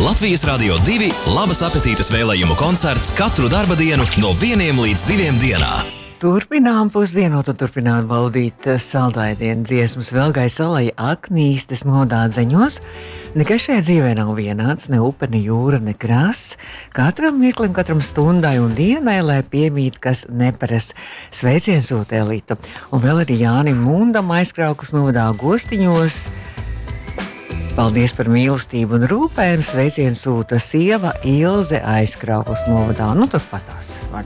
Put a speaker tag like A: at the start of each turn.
A: Latvijas Radio 2 labas apetītes vēlējumu koncerts katru darba dienu no 1 līdz 2 dienā.
B: Turpinām pusdienot un turpinām baudīt saldaidienu dziesmas Velgai salai aknīstes nodādzeņos. Nekas šajā dzīvē nav vienāds, ne upe, ne jūra, ne krasts. Katram mirklim, katram stundai un dienai, lai piemīt, kas neparas. Sveiciens sūt Elīta. Un vēl arī Jānim Mundam Aizkrauklas novadā Gostiņos. Paldies par mīlestību un rūpēm. Sveiciens sūta sieva Ilze Aizkrauklas novadā. Nu, turpatās var